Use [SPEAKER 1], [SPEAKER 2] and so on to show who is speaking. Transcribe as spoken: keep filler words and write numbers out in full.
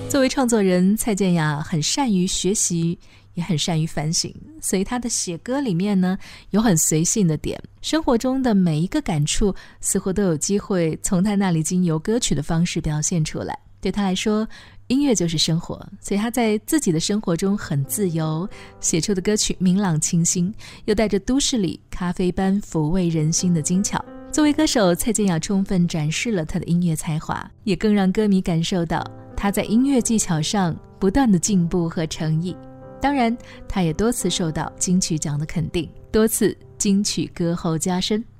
[SPEAKER 1] 作为创作人，蔡健雅很善于学习，也很善于反省，所以她的写歌里面呢，有很随性的点，生活中的每一个感触似乎都有机会从她那里经由歌曲的方式表现出来。对她来说，音乐就是生活，所以她在自己的生活中很自由，写出的歌曲明朗清新，又带着都市里咖啡般抚慰人心的精巧。作为歌手，蔡健雅充分展示了她的音乐才华，也更让歌迷感受到她在音乐技巧上不断的进步和诚意。当然，她也多次受到金曲奖的肯定，多次金曲歌后加身。